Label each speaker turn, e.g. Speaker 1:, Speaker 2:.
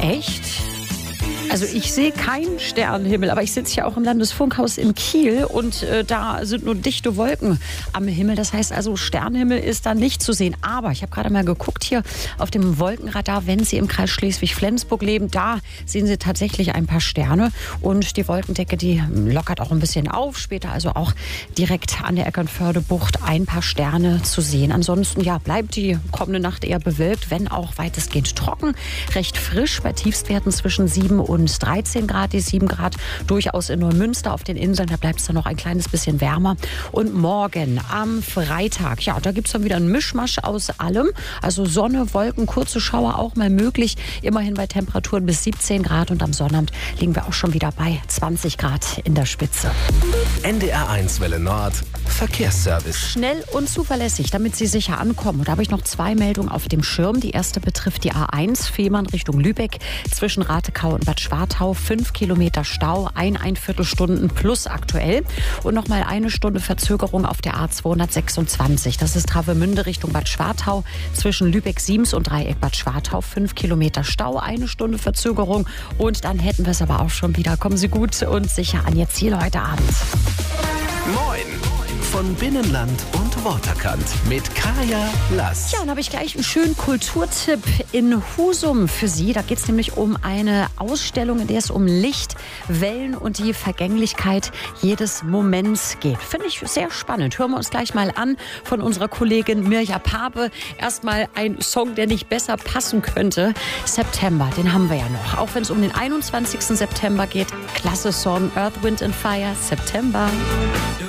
Speaker 1: Echt? Also ich sehe keinen Sternenhimmel, aber ich sitze ja auch im Landesfunkhaus in Kiel und da sind nur dichte Wolken am Himmel. Das heißt also, Sternenhimmel ist da nicht zu sehen. Aber ich habe gerade mal geguckt hier auf dem Wolkenradar, wenn Sie im Kreis Schleswig-Flensburg leben, da sehen Sie tatsächlich ein paar Sterne. Und die Wolkendecke, die lockert auch ein bisschen auf. Später also auch direkt an der Eckernförde-Bucht ein paar Sterne zu sehen. Ansonsten ja, bleibt die kommende Nacht eher bewölkt, wenn auch weitestgehend trocken. Recht frisch bei Tiefstwerten zwischen 7 und 13 Grad, die 7 Grad durchaus in Neumünster auf den Inseln. Da bleibt es dann noch ein kleines bisschen wärmer. Und morgen am Freitag, ja, da gibt es dann wieder einen Mischmasch aus allem. Also Sonne, Wolken, kurze Schauer auch mal möglich. Immerhin bei Temperaturen bis 17 Grad. Und am Sonnabend liegen wir auch schon wieder bei 20 Grad in der Spitze.
Speaker 2: NDR1 Welle Nord, Verkehrsservice.
Speaker 1: Schnell und zuverlässig, damit Sie sicher ankommen. Und da habe ich noch 2 Meldungen auf dem Schirm. Die erste betrifft die A1 Fehmarn Richtung Lübeck zwischen Ratekau und Bad Schwartau. 5 Kilometer Stau, 1,25 Stunden plus aktuell. Und nochmal 1 Stunde Verzögerung auf der A226. Das ist Travemünde Richtung Bad Schwartau zwischen Lübeck-Siems und Dreieck Bad Schwartau. 5 Kilometer Stau, 1 Stunde Verzögerung. Und dann hätten wir es aber auch schon wieder. Kommen Sie gut und sicher an Ihr Ziel heute Abend.
Speaker 2: Moin! Von Binnenland und Waterkant mit Kaya Lass.
Speaker 1: Ja, und habe ich gleich einen schönen Kulturtipp in Husum für Sie. Da geht es nämlich um eine Ausstellung, in der es um Licht, Wellen und die Vergänglichkeit jedes Moments geht. Finde ich sehr spannend. Hören wir uns gleich mal an von unserer Kollegin Mirja Pape. Erstmal ein Song, der nicht besser passen könnte. September, den haben wir ja noch. Auch wenn es um den 21. September geht. Klasse Song, Earth, Wind and Fire, September.